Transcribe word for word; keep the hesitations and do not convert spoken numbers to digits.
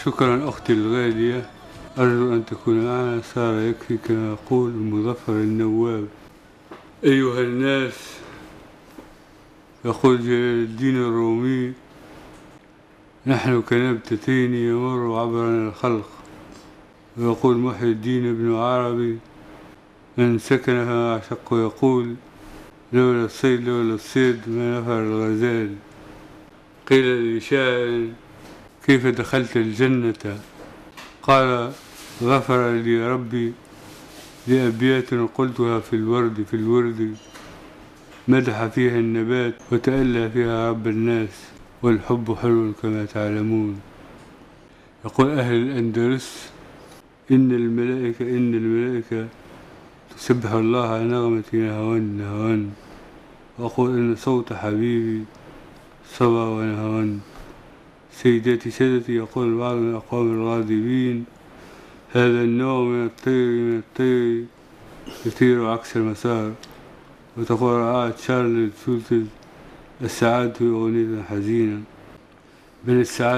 شكرا أختي الغالية، أرجو أن تكون معنا، صار يكفي كما يقول المظفر النواب. أيها الناس، يقول جلال الدين الرومي: نحن كنبتتين يمر عبرنا الخلق. ويقول محي الدين ابن عربي: من سكنها أعشق، يقول: لولا الصيد لولا الصيد ما نفر الغزال. قيل لشاعر: كيف دخلت الجنة؟ قال: غفر لي ربي لأبيات قلتها في الورد في الورد، مدح فيها النبات وتألى فيها رب الناس، والحب حلو كما تعلمون. يقول أهل الأندلس: إن الملائكة إن الملائكة تسبح الله على نغمة نهوان نهوان. وأقول إن صوت حبيبي صبا ونهوان. سيداتي سادتي، يقول بعض من الأقوام الغاضبين: هذا النوع من الطير من الطير يطير عكس المسار. وتقول رعاة شارل شولتز: السعادة أغنية حزينة، بل السعادة